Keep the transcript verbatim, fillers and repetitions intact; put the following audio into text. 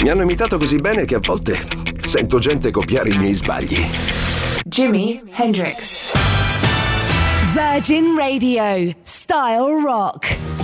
Mi hanno imitato così bene che a volte sento gente copiare i miei sbagli. Jimi Hendrix. Virgin Radio, Style Rock.